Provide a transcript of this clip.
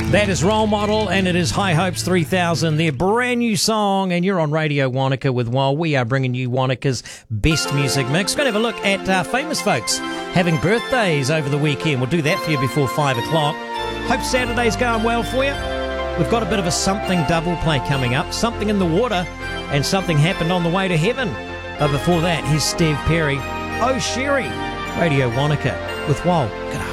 That is Role Model, and it is High Hopes 3000, their brand new song, and you're on Radio Wanaka with While. We are bringing you Wanaka's best music mix. We're going to have a look at famous folks having birthdays over the weekend. We'll do that for you before 5 o'clock. Hope Saturday's going well for you. We've got a bit of a something double play coming up, Something in the Water, and Something Happened on the Way to Heaven. But before that, here's Steve Perry. Oh, Sherry. Radio Wanaka with Wal. Good